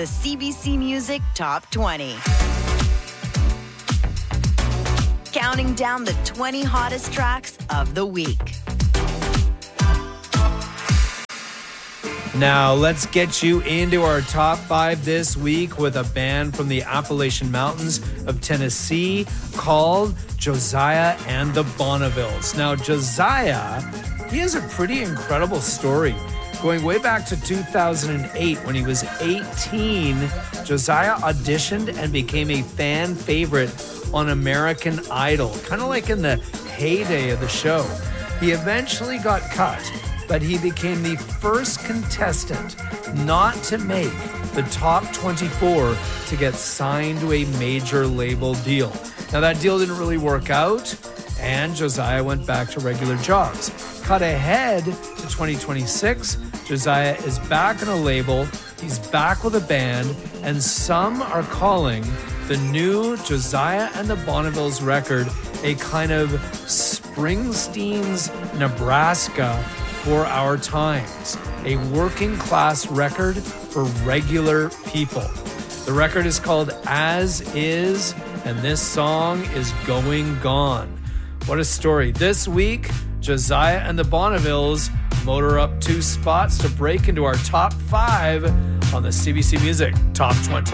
The CBC Music Top 20. Counting down the 20 hottest tracks of the week. Now, let's get you into our top 5 this week with a band from the Appalachian Mountains of Tennessee called Josiah and the Bonnevilles. Now, Josiah, he has a pretty incredible story. Going way back to 2008, when he was 18, Josiah auditioned and became a fan favorite on American Idol, kind of like in the heyday of the show. He eventually got cut, but he became the first contestant not to make the top 24 to get signed to a major label deal. Now, that deal didn't really work out, and Josiah went back to regular jobs. Cut ahead to 2026, Josiah is back on a label, he's back with a band, and some are calling the new Josiah and the Bonnevilles record a kind of Springsteen's Nebraska for our times, a working class record for regular people. The record is called As Is, and this song is Going Gone. What a story. This week, Josiah and the Bonnevilles motor up 2 spots to break into our top 5 on the CBC Music Top 20.